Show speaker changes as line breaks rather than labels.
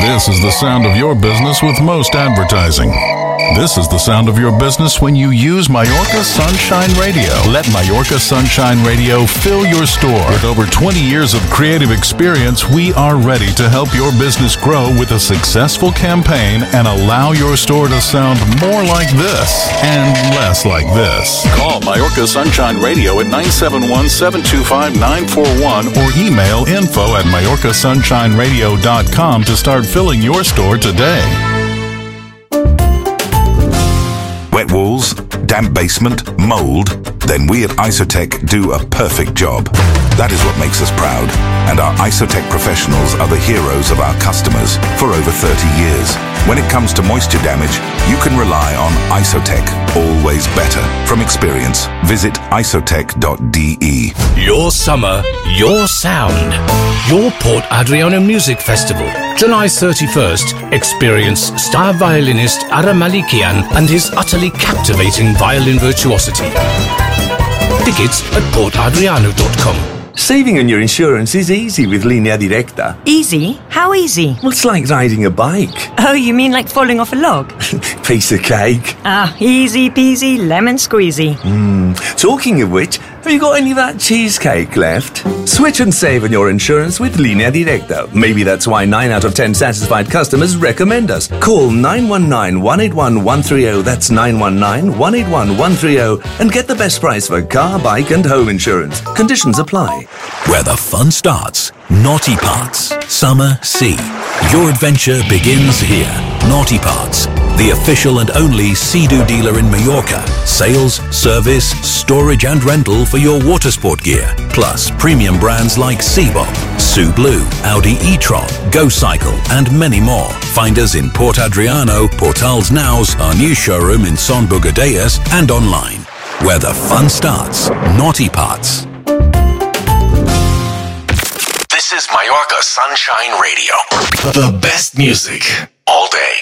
This is the sound of your business with most advertising. This is the sound of your business when you use Mallorca Sunshine Radio. Let Mallorca Sunshine Radio fill your store. With over 20 years of creative experience, we are ready to help your business grow with a successful campaign and allow your store to sound more like this and less like this. Call Mallorca Sunshine Radio at 971-725-941 or email info@mallorcasunShineRadio.com to start filling your store today.
Wet walls, damp basement, mold? Then we at Isotech do a perfect job. That is what makes us proud. And our Isotech professionals are the heroes of our customers for over 30 years. When it comes to moisture damage, you can rely on Isotech. Always better. From experience, visit isotech.de.
Your summer, your sound. Your Port Adriano Music Festival. July 31st, experience star violinist Ara Malikian and his utterly captivating violin virtuosity. Tickets at portadriano.com.
Saving on your insurance is easy with Linea Directa.
Easy? How easy?
Well, it's like riding a bike.
Oh, you mean like falling off a log?
Piece of cake.
Ah, easy peasy, lemon squeezy.
Talking of which, have you got any of that cheesecake left? Switch and save on your insurance with Linea Directa. Maybe that's why 9 out of 10 satisfied customers recommend us. Call 919-181-130, that's 919-181-130, and get the best price for car, bike and home insurance. Conditions apply.
Where the fun starts, Naughty Parts, Summer Sea. Your adventure begins here. Naughty Parts, the official and only Sea-Doo dealer in Mallorca. Sales, service, storage and rental for your water sport gear. Plus premium brands like Seabob, Sue Blue, Audi e-tron, Go Cycle and many more. Find us in Port Adriano, Portals Naus, our new showroom in Son Bugadeiras and online. Where the fun starts, Naughty Parts.
This is Mallorca Sunshine Radio. The best music all day.